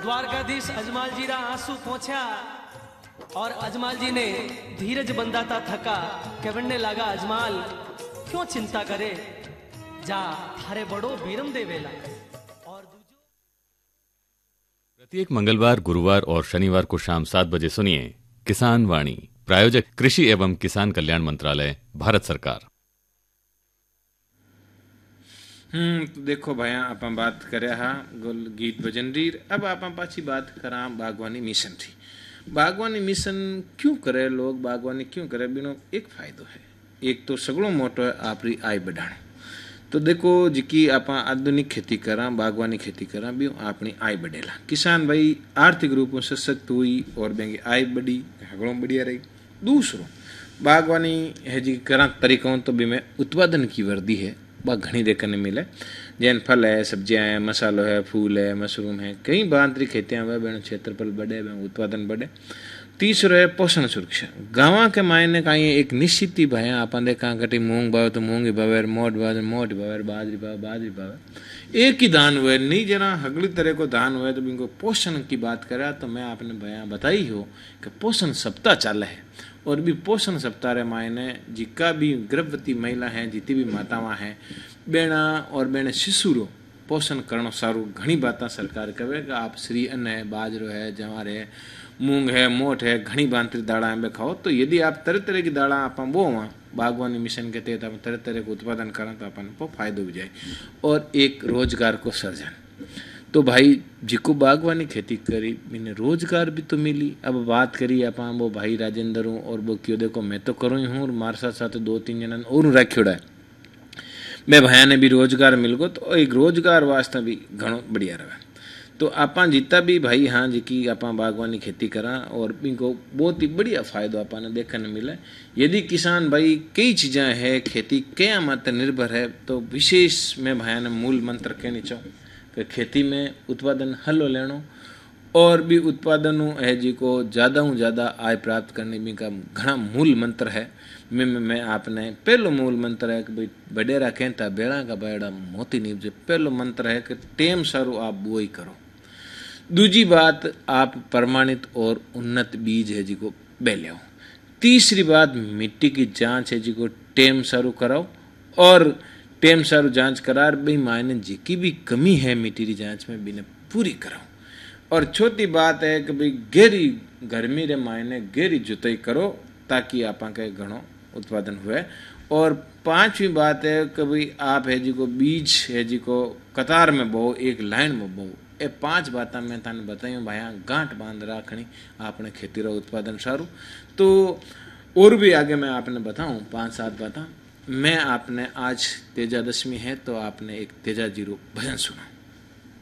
द्वारकाधीश अजमाल जी रा आंसू पहुंचा और अजमाल जी ने धीरज बंदाता थका के बनने लगा अजमाल क्यों चिंता करे जा थारे बड़ो बीरम देवेला। और प्रत्येक मंगलवार, गुरुवार और शनिवार को शाम 7 बजे सुनिए किसान वाणी। प्रायोजक कृषि एवं किसान कल्याण मंत्रालय, भारत सरकार। तो देखो भाया आप बात करे हाँ गीत भजन री। अब आप पाछी बात करा बागवानी मिशन थी। बागवानी मिशन क्यों करे लोग, बागवानी क्यों करे, बिनो एक फायदो है। एक तो सगळो मोटो है आपरी आय बढ़ाणो। तो देखो जिकी आप आधुनिक खेती करा, बागवानी खेती करा, भी अपनी आय बढ़ेला। किसान भाई आर्थिक रूप में सशक्त हुई और बेंगे आय बढ़ी, हगड़ों बढ़िया रही। दूसरो बागवानी है जी करा तरीकों तो भी में उत्पादन की वृद्धि है वह घनी देखने मिले। जैन फल है, सब्जियां हैं, मसालो है, फूल है, मशरूम है, कई बांतरी खेतियां हुए बेन क्षेत्रफल बढ़े, बेन उत्पादन बढ़े। तीसरो है पोषण सुरक्षा। गाँव के मायने का ये एक निश्चित ही भाया अपन देखा कटी मूंग भाव तो मूंग भावे, मोट भावे, बाजरी भावे। एक ही धान हुए नहीं जना अगली तरह को धान हुए। तो इनको पोषण की बात करा तो मैं आपने भैया बताई हो कि पोषण सप्ताह चाले है और भी पोषण सप्ताह रे मायने जिका भी गर्भवती महिला है, जितनी भी मातावां हैं, बेना और बेने शिशुरो पोषण करनो सारू। घनी बातें सरकार कहे कि आप श्री अन्न है, बाजरो है, जवार है, मूंग है, मोट है, घनी बांतरी दाड़ा में खाओ। तो यदि आप तरह तरह की दाड़ा आप बोवा बागवानी मिशन के तहत आप तरह तरह को उत्पादन करें तो अपन को फायदो भी जाए और एक रोजगार को सर्जन। तो भाई जिको बागवानी खेती करी मैंने रोजगार भी तो मिली। अब बात करी आप वो भाई राजेंद्र हूँ और वो क्यों देखो मैं तो करूँ ही हूँ और मारे साथ साथ 2-3 जना और रखियोड़ा है। मैं भाया ने भी रोजगार मिल गो तो एक रोजगार वास्ते भी घणो बढ़िया रहा। तो आप जितना भी भाई हाँ जी आप बागवानी खेती करा और इनको बहुत ही बढ़िया फायदा आपने देखने मिले। यदि किसान भाई कई चीज़ें है खेती क्या मात्र निर्भर है तो विशेष मैं भाया ने मूल मंत्र कहनी चाहूँ कि खेती में उत्पादन हलो लेनो और भी उत्पादन है जी को ज़्यादा आय प्राप्त करने भी का घना मूल मंत्र है। मैं आपने पहलो मूल मंत्र है कि भाई बडेरा कहता बेड़ा का बेड़ा मोती नीपजे। पहलो मंत्र है कि टेम सारू आप बुआई करो। दूजी बात आप प्रमाणित और उन्नत बीज है जी को बे ले। तीसरी बात मिट्टी की जांच है जी को टेम सारू कराओ और टेम सारू जांच करार भाई मायने जी की भी कमी है मिट्टी की जांच में बिना पूरी कराओ। और चौथी बात है कि भाई गहरी गर्मी रे मायने गहरी जुताई करो ताकि आप के घणो उत्पादन हुए। और पांचवी बात है कि भाई आप है जी को बीज है जी को कतार में बो, एक लाइन में बो। ये 5 बातें मैं थाने बताई भाया गांठ बांध राखनी आपने खेती रो उत्पादन सारू। तो और भी आगे मैं आपने बताऊं 5-7 बातें। मैं आपने आज तेजा दशमी है तो आपने एक तेजा जीरो भजन सुना।